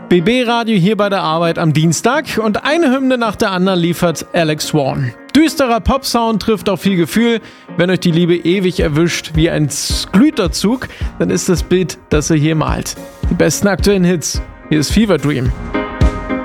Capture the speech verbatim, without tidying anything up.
B B-Radio hier bei der Arbeit am Dienstag und eine Hymne nach der anderen liefert Alex Warren. Düsterer Pop-Sound trifft auf viel Gefühl. Wenn euch die Liebe ewig erwischt wie ein Glüterzug, dann ist das Bild, das er hier malt. Die besten aktuellen Hits. Hier ist Fever Dream.